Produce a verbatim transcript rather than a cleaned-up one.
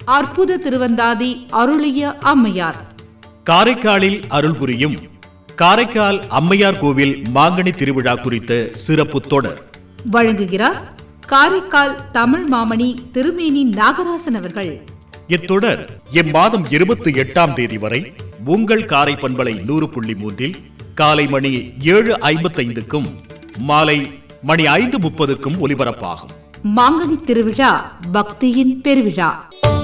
அற்புத திருவந்தாதி அருளிய அம்மையார். காரைக்காலில் அருள் புரியும் காரைக்கால் அம்மையார் கோவில் மாங்கனி திருவிழா குறித்த சிறப்பு தொடர் வழங்குகிறார் காரைக்கால் தமிழ் மாமணி திருமேனி நாகராசன் அவர்கள். இத்தொடர் இம்மாதம் இருபத்தி எட்டாம் தேதி வரை உங்கள் காரை பண்பலை நூறு புள்ளி மூன்றில் காலை மணி ஏழு ஐம்பத்தி ஐந்துக்கும் மாலை மணி ஐந்து முப்பதுக்கும் ஒலிபரப்பாகும். மாங்கனி திருவிழா பக்தியின் பெருவிழா.